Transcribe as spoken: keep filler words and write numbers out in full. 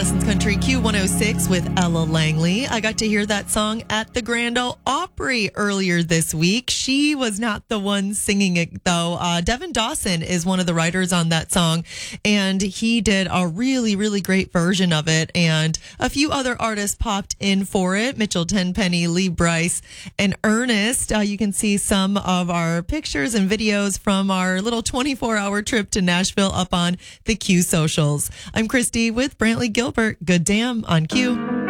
Madison's Country Q one oh six with Ella Langley. I got to hear that song at the Grand Ole Opry earlier this week. She was not the one singing it, though. Uh, Devin Dawson is one of the writers on that song, and he did a really, really great version of it. And a few other artists popped in for it. Mitchell Tenpenny, Lee Brice, and Ernest. Uh, you can see some of our pictures and videos from our little twenty-four hour trip to Nashville up on the Q socials. I'm Christy with Brantley Gilbert. Good damn on Q.